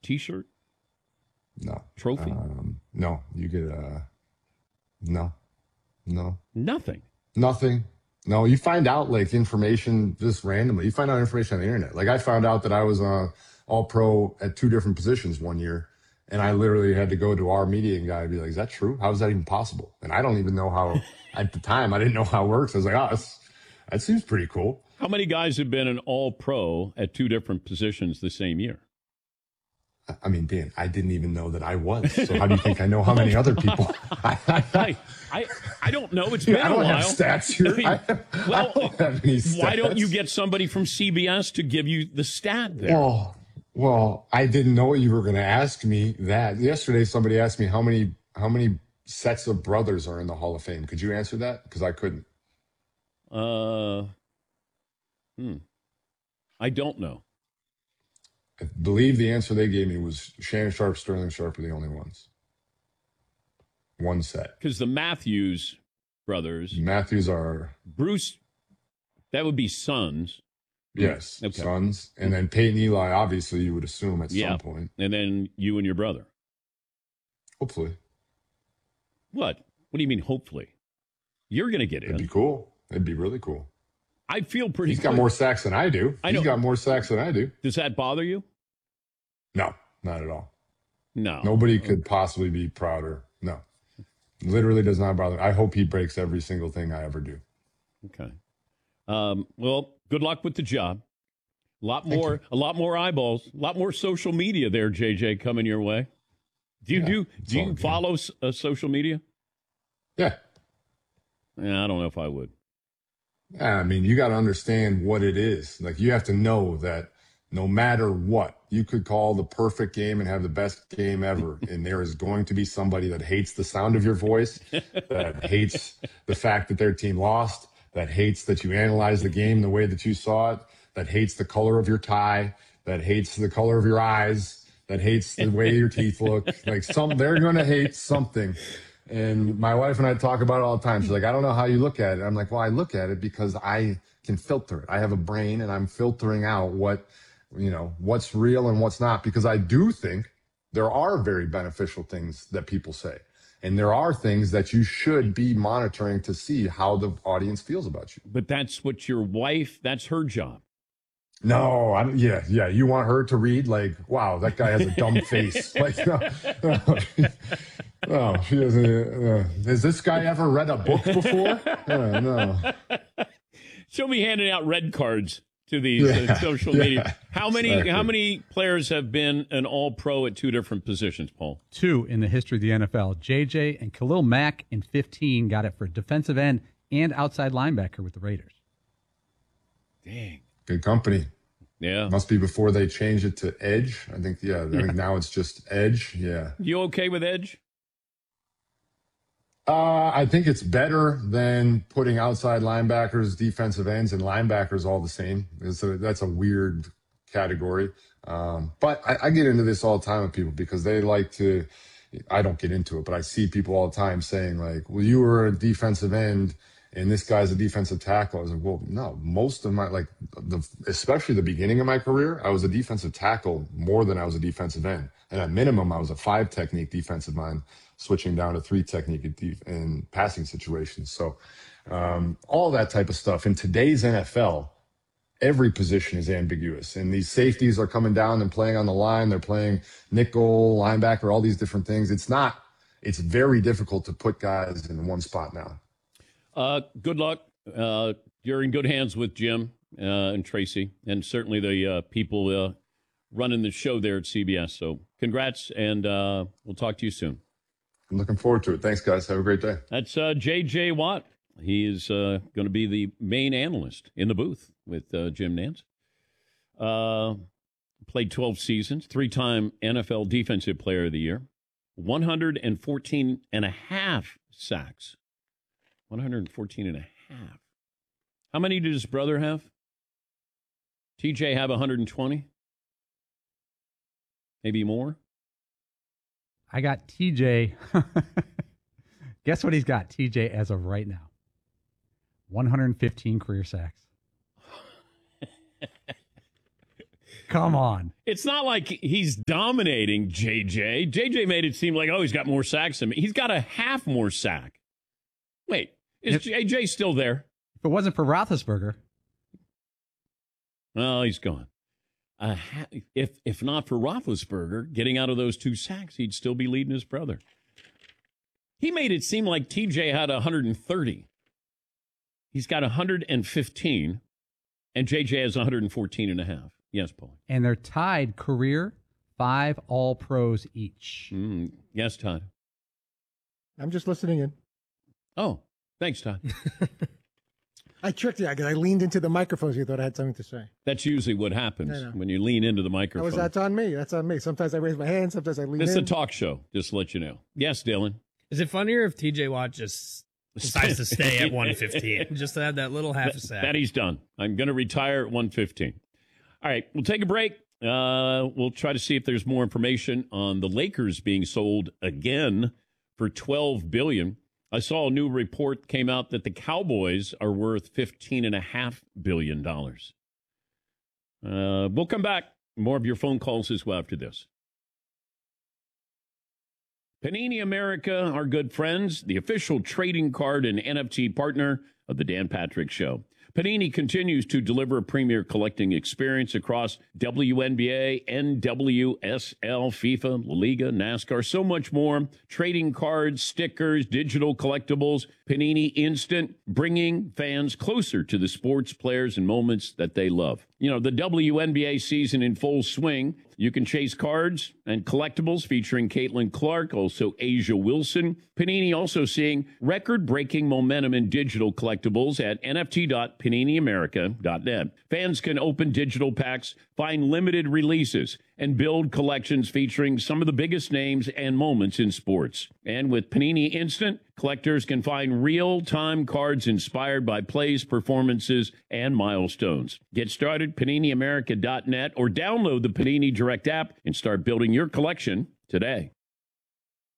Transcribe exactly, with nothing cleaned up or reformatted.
T-shirt? No. Trophy? Um, no. You get a no, no, Nothing. nothing. No, you find out like information just randomly. You find out information on the internet. Like I found out that I was uh, all pro at two different positions one year, and I literally had to go to our media guy and be like, "Is that true? How is that even possible?" And I don't even know how. At the time, I didn't know how it works. I was like, "Oh, that's, that seems pretty cool." How many guys have been an all pro at two different positions the same year? I mean, Dan, I didn't even know that I was. So how do you think I know how many other people? I, I, I, I don't know. It's been I don't a while. have stats here. I mean, I, well, I don't have any stats. Why don't you get somebody from C B S to give you the stat there? Well, well, I didn't know you were going to ask me that. Yesterday, somebody asked me how many how many sets of brothers are in the Hall of Fame. Could you answer that? Because I couldn't. Uh, hmm. I don't know. I believe the answer they gave me was Shannon Sharp, Sterling Sharp are the only ones. One set. Because the Matthews brothers. Matthews are. Bruce, that would be sons. Yes, okay. Sons. And then Peyton Eli, obviously, you would assume at yeah. some point. And then you and your brother. Hopefully. What? What do you mean, hopefully? You're going to get in. It'd be cool. It'd be really cool. I feel pretty He's good. got more sacks than I do. I know. He's got more sacks than I do. Does that bother you? No, not at all. No. Nobody could possibly be prouder. No. Literally does not bother me. I hope he breaks every single thing I ever do. Okay. Um, well, good luck with the job. A lot more, a lot more eyeballs, a lot more social media there, J J, coming your way. Do you Yeah, do? Do you follow uh, social media? Yeah. Yeah, I don't know if I would. I mean, you got to understand what it is. Like, you have to know that no matter what, you could call the perfect game and have the best game ever. And there is going to be somebody that hates the sound of your voice, that hates the fact that their team lost, that hates that you analyze the game the way that you saw it, that hates the color of your tie, that hates the color of your eyes, that hates the way your teeth look. Like, some, they're going to hate something. And my wife and I talk about it all the time. She's like, I don't know how you look at it. I'm like, well, I look at it because I can filter it. I have a brain and I'm filtering out what, you know, what's real and what's not, because I do think there are very beneficial things that people say. And there are things that you should be monitoring to see how the audience feels about you. But that's what your wife, that's her job. No, I don't, yeah, yeah. You want her to read like, wow, that guy has a dumb face. Like, no, no, no, she doesn't. Uh, has this guy ever read a book before? Uh, no. She'll be handing out red cards to these Yeah, uh, social yeah, media. How many? exactly. How many players have been an All-Pro at two different positions, Paul? Two in the history of the N F L. J J and Khalil Mack in fifteen got it for defensive end and outside linebacker with the Raiders. Dang. Good company. Yeah. Must be before they changed it to edge. I think, yeah, I think now it's just edge. Yeah. You okay with edge? Uh, I think it's better than putting outside linebackers, defensive ends, and linebackers all the same. It's a, that's a weird category. Um, but I, I get into this all the time with people because they like to, I don't get into it, but I see people all the time saying like, well, you were a defensive end and this guy's a defensive tackle. I was like, well, no, most of my, like, the, especially the beginning of my career, I was a defensive tackle more than I was a defensive end. And at minimum, I was a five technique defensive mind, switching down to three technique in, def- in passing situations. So um, all that type of stuff. In today's N F L, every position is ambiguous. And these safeties are coming down and playing on the line. They're playing nickel, linebacker, all these different things. It's not, it's very difficult to put guys in one spot now. Uh, good luck. Uh, you're in good hands with Jim uh, and Tracy, and certainly the uh, people uh, running the show there at C B S. So congrats, and uh, we'll talk to you soon. I'm looking forward to it. Thanks, guys. Have a great day. That's uh, J J. Watt. He is uh, going to be the main analyst in the booth with uh, Jim Nantz. Uh, played twelve seasons, three-time N F L Defensive Player of the Year, one hundred fourteen and a half sacks. one hundred fourteen and a half. How many did his brother have? T J have one hundred twenty? Maybe more? I got T J. Guess what he's got, T J, as of right now? one hundred fifteen career sacks. Come on. It's not like he's dominating J J. J J made it seem like, oh, he's got more sacks than me. He's got a half more sack. Wait, is if, J J still there? If it wasn't for Roethlisberger. Oh, he's gone. Uh, if if not for Roethlisberger getting out of those two sacks, he'd still be leading his brother. He made it seem like T J had one hundred thirty. He's got one hundred fifteen, and J J has one hundred fourteen and a half. Yes, Paul. And they're tied career five All-Pros each. Mm, yes, Todd. I'm just listening in. Oh, thanks, Todd. I tricked you because I leaned into the microphone so you thought I had something to say. That's usually what happens when you lean into the microphone. That was, that's on me. That's on me. Sometimes I raise my hand. Sometimes I lean This in. is a talk show, just to let you know. Yes, Dylan. Is it funnier if T J Watt just decides to stay at one fifteen, just to have that little half a sack? That he's done. I'm going to retire at one fifteen. All right, we'll take a break. Uh, we'll try to see if there's more information on the Lakers being sold again for twelve billion dollars. I saw a new report came out that the Cowboys are worth fifteen point five billion dollars. Uh, we'll come back. More of your phone calls as well after this. Panini America, our good friends, the official trading card and N F T partner of the Dan Patrick Show. Panini continues to deliver a premier collecting experience across W N B A, N W S L, FIFA, La Liga, NASCAR, so much more. Trading cards, stickers, digital collectibles, Panini Instant, bringing fans closer to the sports players and moments that they love. You know, the W N B A season in full swing. You can chase cards and collectibles featuring Caitlin Clark, also Asia Wilson. Panini also seeing record-breaking momentum in digital collectibles at N F T dot panini america dot net. Fans can open digital packs, find limited releases, and build collections featuring some of the biggest names and moments in sports. And with Panini Instant, collectors can find real-time cards inspired by plays, performances, and milestones. Get started, panini america dot net, or download the Panini Direct app and start building your collection today.